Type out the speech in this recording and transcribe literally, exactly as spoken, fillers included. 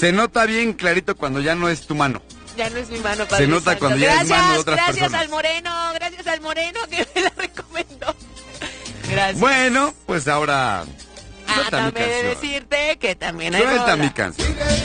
Se nota bien clarito cuando ya no es tu mano. Ya no es mi mano, Padre Se nota Santo. cuando ya Gracias, es mano de otras gracias personas. al Moreno, gracias al Moreno que me la recomendó. Gracias. Bueno, pues ahora... Ah, suelta mi también de canción. decirte que también hay Suelta rola. mi canción.